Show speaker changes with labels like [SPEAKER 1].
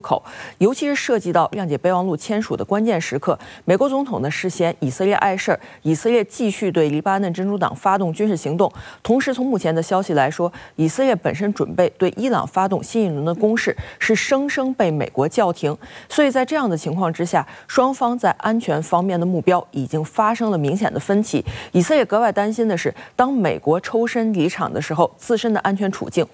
[SPEAKER 1] 口，尤其是涉及到谅解备忘录签署的关键时刻，美国总统呢是嫌以色列碍事儿，以色列继续对黎巴嫩真主党发动军事行动。同时，从目前的消息来说，以色列本身准备对伊朗发动新一轮的攻势，是生生被美国叫停。所以在这样的情况之下，双方在安全方面的目标已经发生了明显的分歧。以色列格外担心的是，当美国抽身离场的时候，自身的安全处境